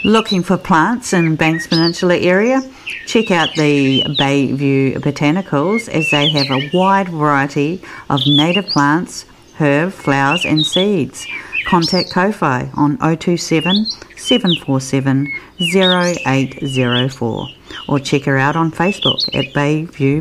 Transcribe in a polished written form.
Looking for plants in Banks Peninsula area? Check out the Bayview Botanicals, as they have a wide variety of native plants, herb, flowers and seeds. Contact Ko-Fi on 027 747 0804 or check her out on Facebook at Bayview